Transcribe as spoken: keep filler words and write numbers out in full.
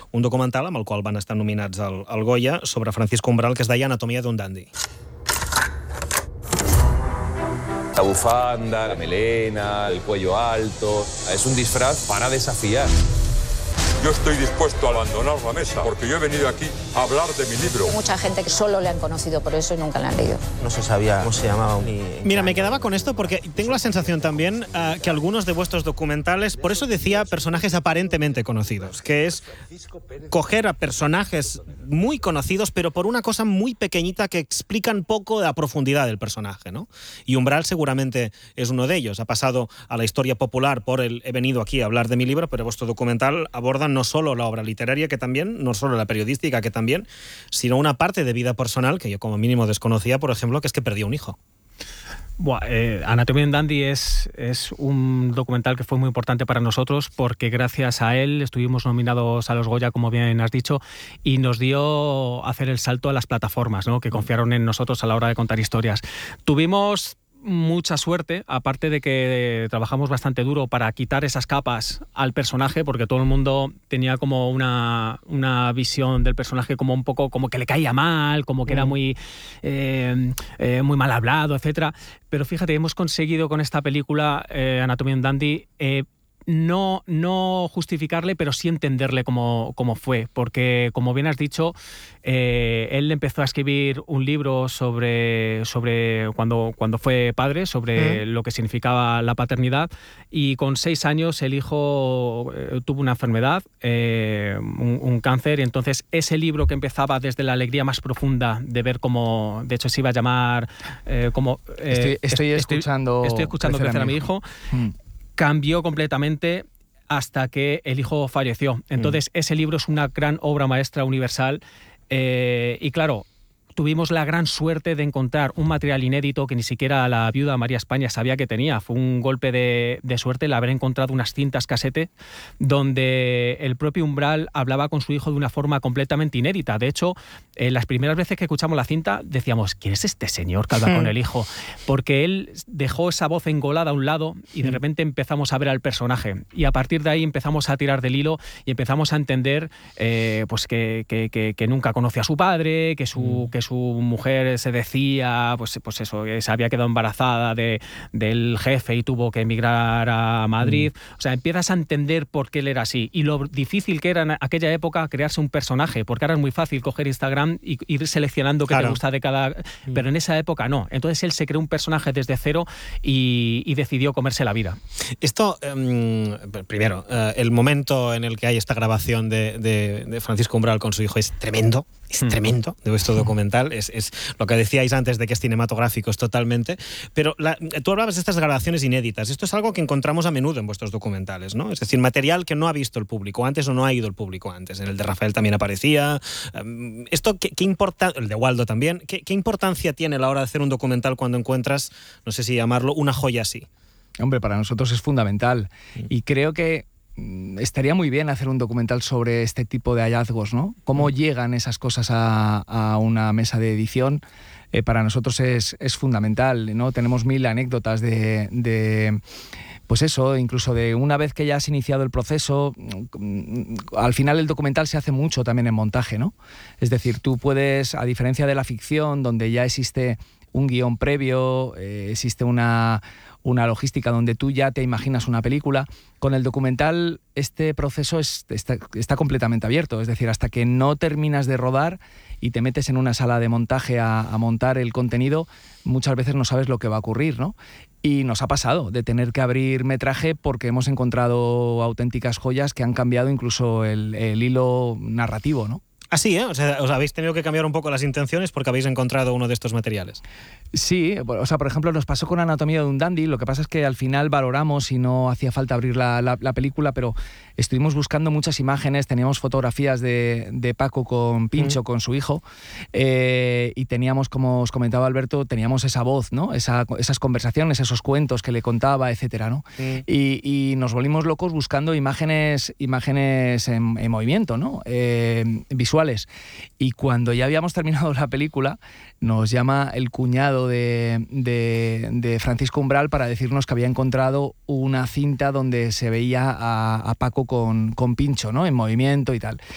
un documental amb el qual van estar nominats al, al Goya sobre Francisco Umbral, que es deia Anatomía de un dandy. La bufanda, la melena, el cuello alto... Es un disfraz para desafiar. Yo estoy dispuesto a abandonar la mesa porque yo he venido aquí a hablar de mi libro. Hay mucha gente que solo le han conocido por eso y nunca le han leído. No se sabía cómo se llamaba ni... Mira, me quedaba con esto porque tengo la sensación también uh, que algunos de vuestros documentales, por eso decía personajes aparentemente conocidos, que es coger a personajes muy conocidos, pero por una cosa muy pequeñita que explican poco de la profundidad del personaje, ¿no? Y Umbral seguramente es uno de ellos. Ha pasado a la historia popular por el he venido aquí a hablar de mi libro, pero vuestro documental aborda no solo la obra literaria, que también, no solo la periodística, que también, sino una parte de vida personal que yo como mínimo desconocía, por ejemplo, que es que perdió un hijo. Buah, eh, Anatomía de un dandy es, es un documental que fue muy importante para nosotros porque gracias a él estuvimos nominados a los Goya, como bien has dicho, y nos dio hacer el salto a las plataformas, ¿no?, que confiaron en nosotros a la hora de contar historias. Tuvimos mucha suerte, aparte de que trabajamos bastante duro para quitar esas capas al personaje, porque todo el mundo tenía como una, una visión del personaje como un poco como que le caía mal, como que era muy, eh, eh, muy mal hablado, etcétera. Pero fíjate, hemos conseguido con esta película, eh, Anatomía de un dandy, eh, No, no justificarle, pero sí entenderle como, como fue, porque como bien has dicho, eh, él empezó a escribir un libro sobre, sobre cuando, cuando fue padre, sobre ¿Mm? lo que significaba la paternidad, y con seis años el hijo eh, tuvo una enfermedad, eh, un, un cáncer, y entonces ese libro que empezaba desde la alegría más profunda de ver cómo, de hecho se iba a llamar eh, como... Eh, estoy, estoy escuchando, estoy, estoy escuchando crecer a mi hijo, a mi hijo. Mm. Cambió completamente hasta que el hijo falleció. Entonces, mm. ese libro es una gran obra maestra universal eh, y claro, tuvimos la gran suerte de encontrar un material inédito que ni siquiera la viuda María España sabía que tenía. Fue un golpe de, de suerte el haber encontrado unas cintas casete donde el propio Umbral hablaba con su hijo de una forma completamente inédita. De hecho, eh, las primeras veces que escuchamos la cinta decíamos, ¿quién es este señor que habla con el hijo? Porque él dejó esa voz engolada a un lado y de repente empezamos a ver al personaje. Y a partir de ahí empezamos a tirar del hilo y empezamos a entender eh, pues que, que, que, que nunca conoció a su padre, que su, que su mujer se decía, pues, pues eso, que se había quedado embarazada de, del jefe y tuvo que emigrar a Madrid. Mm. O sea, empiezas a entender por qué él era así y lo difícil que era en aquella época crearse un personaje, porque ahora es muy fácil coger Instagram y ir seleccionando qué claro. te gusta de cada... Mm. Pero en esa época no. Entonces él se creó un personaje desde cero y, y decidió comerse la vida. Esto, um, primero, uh, el momento en el que hay esta grabación de, de, de Francisco Umbral con su hijo es tremendo. Es mm. tremendo de vuestro documental. Es, es lo que decíais antes de que es cinematográfico, es totalmente. Pero la, tú hablabas de estas grabaciones inéditas. Esto es algo que encontramos a menudo en vuestros documentales, ¿no? Es decir, material que no ha visto el público antes o no ha ido el público antes. En el de Rafael también aparecía. Esto, ¿qué, qué importa? El de Waldo también. ¿Qué, ¿Qué importancia tiene a la hora de hacer un documental cuando encuentras, no sé si llamarlo, una joya así? Hombre, para nosotros es fundamental. Mm. Y creo que estaría muy bien hacer un documental sobre este tipo de hallazgos, ¿no? Cómo llegan esas cosas a, a una mesa de edición. Eh, para nosotros es, es fundamental, ¿no? Tenemos mil anécdotas de, de, pues eso, incluso de una vez que ya has iniciado el proceso, al final el documental se hace mucho también en montaje, ¿no? Es decir, tú puedes, a diferencia de la ficción, donde ya existe un guión previo, eh, existe una... una logística donde tú ya te imaginas una película. Con el documental este proceso es, está, está completamente abierto, es decir, hasta que no terminas de rodar y te metes en una sala de montaje a, a montar el contenido, muchas veces no sabes lo que va a ocurrir, ¿no? Y nos ha pasado de tener que abrir metraje porque hemos encontrado auténticas joyas que han cambiado incluso el, el hilo narrativo, ¿no? Así, ¿eh? O sea, os habéis tenido que cambiar un poco las intenciones porque habéis encontrado uno de estos materiales. Sí, o sea, por ejemplo, nos pasó con Anatomía de un dandy. Lo que pasa es que al final valoramos y no hacía falta abrir la, la, la película, pero estuvimos buscando muchas imágenes, teníamos fotografías de, de Paco con Pincho, mm. con su hijo, eh, y teníamos, como os comentaba Alberto, teníamos esa voz, ¿no? Esa, esas conversaciones, esos cuentos que le contaba, etcétera, ¿no? Mm. Y, y nos volvimos locos buscando imágenes, imágenes en, en movimiento, ¿no? Eh, visuales. Y cuando ya habíamos terminado la película, nos llama el cuñado de, de, de Francisco Umbral para decirnos que había encontrado una cinta donde se veía a, a Paco con, con Pincho, ¿no? En movimiento y tal.